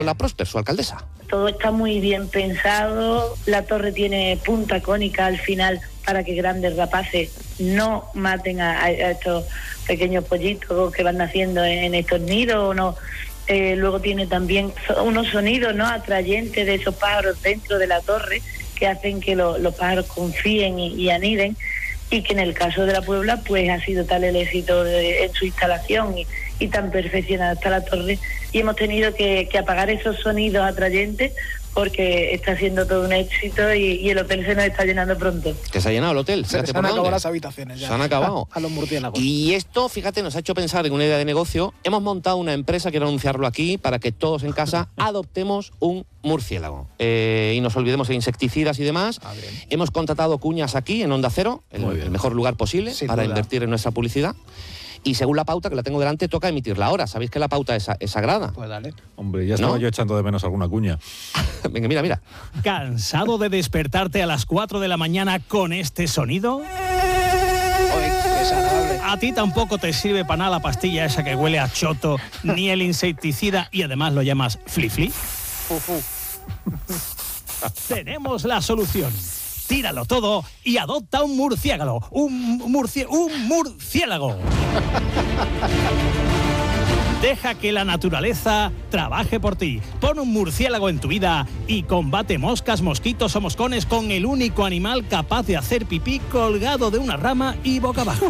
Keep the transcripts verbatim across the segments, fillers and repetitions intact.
la Prosper, su alcaldesa. Todo está muy bien pensado, la torre tiene punta cónica al final para que grandes rapaces no maten a, a estos pequeños pollitos que van naciendo en estos nidos, no. Eh, luego tiene también unos sonidos, ¿no?, atrayentes de esos pájaros dentro de la torre que hacen que lo, los pájaros confíen y, y aniden, y que en el caso de la Puebla pues ha sido tal el éxito de, en su instalación y, y tan perfeccionada está la torre, y hemos tenido que, que apagar esos sonidos atrayentes porque está siendo todo un éxito y, y el hotel se nos está llenando pronto. Que se ha llenado el hotel. Se, se han acabado las habitaciones ya. Se han acabado. A, a los murciélagos. Y esto, fíjate, nos ha hecho pensar en una idea de negocio. Hemos montado una empresa, quiero anunciarlo aquí, para que todos en casa adoptemos un murciélago. Eh, y nos olvidemos de insecticidas y demás. Ah, hemos contratado cuñas aquí, en Onda Cero, el, el mejor lugar posible Sin para duda. invertir en nuestra publicidad. Y según la pauta, que la tengo delante, toca emitirla ahora. ¿Sabéis que la pauta es, es sagrada? Pues dale. Hombre, ya estaba ¿No? yo echando de menos alguna cuña. Venga, mira, mira. ¿Cansado de despertarte a las cuatro de la mañana con este sonido? Oye, qué desagradable. A ti tampoco te sirve para nada la pastilla esa que huele a choto, ni el insecticida, y además lo llamas flifli. Fufu. Tenemos la solución. Tíralo todo y adopta un murciélago. Un murci- un murciélago. Deja que la naturaleza trabaje por ti. Pon un murciélago en tu vida y combate moscas, mosquitos o moscones con el único animal capaz de hacer pipí colgado de una rama y boca abajo.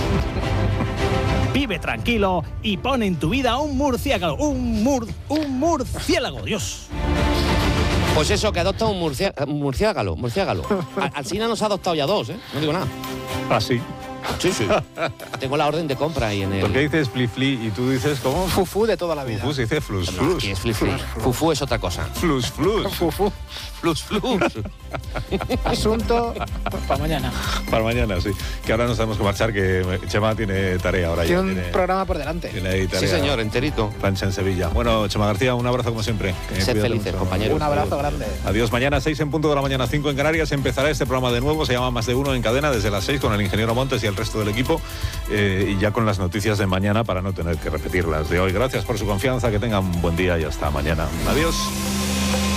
Vive tranquilo y pon en tu vida un murciélago. Un mur... un murciélago, Dios. Pues eso, que adopta un murcia- murciélago. murciélago. Al, al Sina nos ha adoptado ya dos, ¿eh? No digo nada. Ah, sí. Sí, sí. Tengo la orden de compra ahí en el... ¿Por qué dices flifli y tú dices cómo? Fufu de toda la vida. Fufu se dice flus, No, flus. aquí es flifli. Fufu es otra cosa. Flus, flus. Fufu. Flus, flus. Asunto para mañana. Para mañana, sí. Que ahora nos tenemos que marchar, que Chema tiene tarea ahora. Tiene ya, un tiene, programa por delante. tiene ahí Sí, tarea. señor, enterito. Plancha en Sevilla. Bueno, Chema García, un abrazo como siempre. Que Sed cuídate felices, mucho. compañeros. Un abrazo grande. Adiós. Mañana seis en punto de la mañana, cinco en Canarias. Empezará este programa de nuevo. Se llama Más de Uno en cadena desde las seis con el ingeniero Montes y el resto del equipo. Eh, y ya con las noticias de mañana para no tener que repetir las de hoy. Gracias por su confianza. Que tengan un buen día y hasta mañana. Adiós.